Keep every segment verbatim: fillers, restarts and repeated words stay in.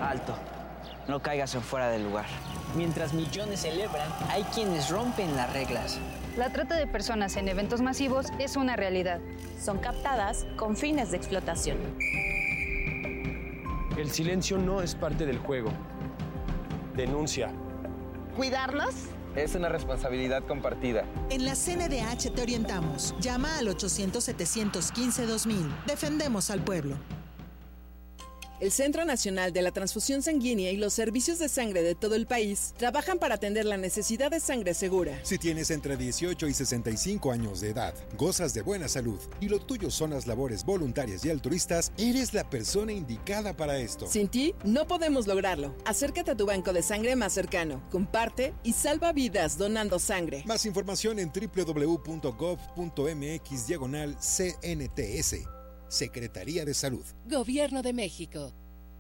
Alto, no caigas en fuera del lugar. Mientras millones celebran, hay quienes rompen las reglas. La trata de personas en eventos masivos es una realidad. Son captadas con fines de explotación. El silencio no es parte del juego. Denuncia. ¿Cuidarlas? Es una responsabilidad compartida. En la C N D H te orientamos. Llama al ochocientos, setecientos quince, dos mil. Defendemos al pueblo. El Centro Nacional de la Transfusión Sanguínea y los servicios de sangre de todo el país trabajan para atender la necesidad de sangre segura. Si tienes entre dieciocho y sesenta y cinco años de edad, gozas de buena salud y lo tuyo son las labores voluntarias y altruistas, eres la persona indicada para esto. Sin ti, no podemos lograrlo. Acércate a tu banco de sangre más cercano, comparte y salva vidas donando sangre. Más información en doble u doble u doble u punto gov punto mx diagonal C N T S. Secretaría de Salud. Gobierno de México.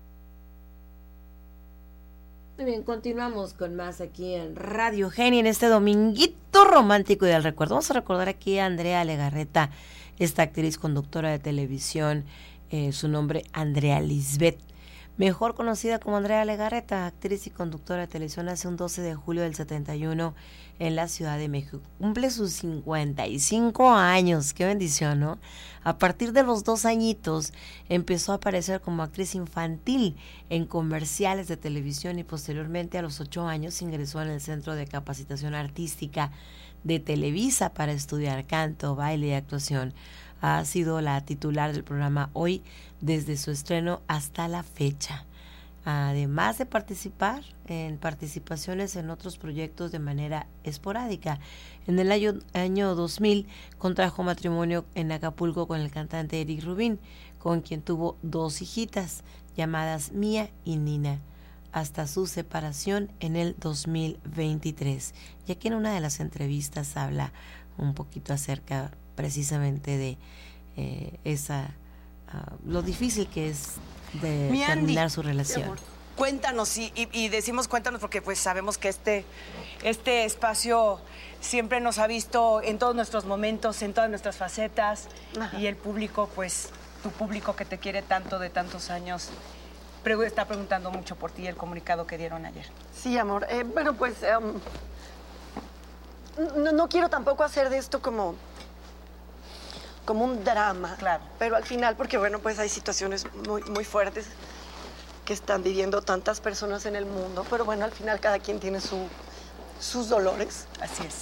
Muy bien, continuamos con más aquí en Radio Genia en este dominguito romántico y del recuerdo. Vamos a recordar aquí a Andrea Legarreta, esta actriz conductora de televisión, eh, su nombre Andrea Lisbeth, mejor conocida como Andrea Legarreta, actriz y conductora de televisión. Nace un doce de julio del setenta y uno en la Ciudad de México. Cumple sus cincuenta y cinco años, qué bendición, ¿no? A partir de los dos añitos empezó a aparecer como actriz infantil en comerciales de televisión y posteriormente a los ocho años ingresó en el Centro de Capacitación Artística de Televisa para estudiar canto, baile y actuación. Ha sido la titular del programa Hoy desde su estreno hasta la fecha. Además de participar en participaciones en otros proyectos de manera esporádica. En el año, año dos mil contrajo matrimonio en Acapulco con el cantante Eric Rubín, con quien tuvo dos hijitas llamadas Mía y Nina, hasta su separación en el dos mil veintitrés. Y aquí en una de las entrevistas habla un poquito acerca precisamente de eh, esa uh, lo difícil que es de Mi terminar Andy, su relación. Cuéntanos, y, y, y decimos cuéntanos porque pues sabemos que este, este espacio siempre nos ha visto en todos nuestros momentos, en todas nuestras facetas. Ajá. Y el público, pues, tu público que te quiere tanto de tantos años, pre- está preguntando mucho por ti, el comunicado que dieron ayer. Sí, amor. Eh, bueno, pues, um, no, no quiero tampoco hacer de esto como... como un drama, claro. Pero al final, porque bueno, pues hay situaciones muy, muy fuertes que están viviendo tantas personas en el mundo, pero bueno, al final cada quien tiene su, sus dolores. Así es.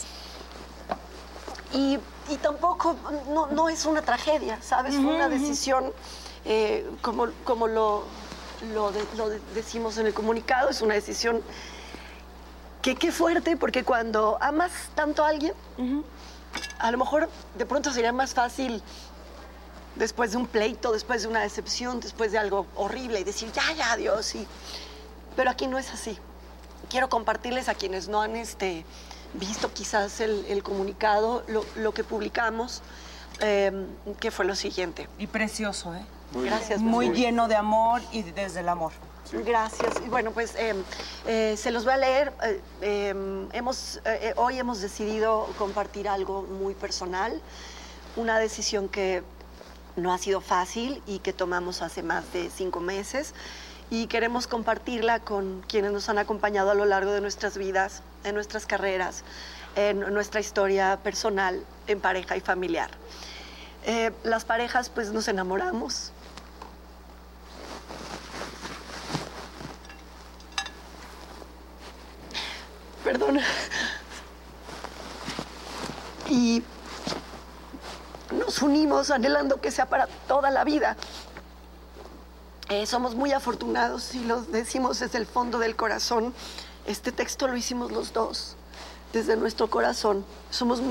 Y, y tampoco, no, no es una tragedia, ¿sabes? Uh-huh, Fue una uh-huh. decisión, eh, como, como lo, lo, de, lo de, decimos en el comunicado, es una decisión que qué fuerte, porque cuando amas tanto a alguien, uh-huh. a lo mejor de pronto sería más fácil después de un pleito, después de una decepción, después de algo horrible y decir ya, ya, adiós. Y... pero aquí no es así. Quiero compartirles a quienes no han este, visto quizás el, el comunicado, lo, lo que publicamos, eh, que fue lo siguiente. Y precioso, ¿eh? Muy Gracias. Muy Muy lleno de amor y desde el amor. Gracias. Y bueno, pues eh, eh, se los voy a leer. Eh, eh, hemos, eh, hoy hemos decidido compartir algo muy personal, una decisión que no ha sido fácil y que tomamos hace más de cinco meses y queremos compartirla con quienes nos han acompañado a lo largo de nuestras vidas, en nuestras carreras, en nuestra historia personal, en pareja y familiar. Eh, las parejas pues nos enamoramos. Perdona. Y nos unimos anhelando que sea para toda la vida. Eh, somos muy afortunados y lo decimos desde el fondo del corazón. Este texto lo hicimos los dos, desde nuestro corazón. Somos muy